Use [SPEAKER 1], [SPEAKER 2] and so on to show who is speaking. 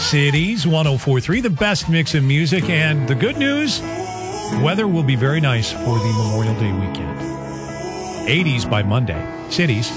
[SPEAKER 1] Cities 104.3, the best mix of music. And the good news, weather will be very nice for the Memorial Day weekend. 80s by Monday. Cities